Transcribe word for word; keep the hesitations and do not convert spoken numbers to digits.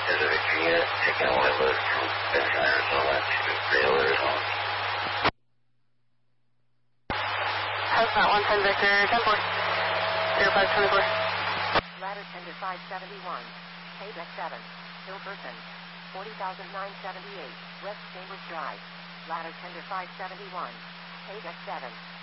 There's a Victory unit taking a white load from Benside or that to trailers on. How's that one ten Victor ten four? zero five twenty-four. Ladder tender five seventy-one. Payback seven. Hillperson. forty thousand nine hundred seventy-eight. West Chambers Drive. Ladder tender five seventy-one. Payback seven.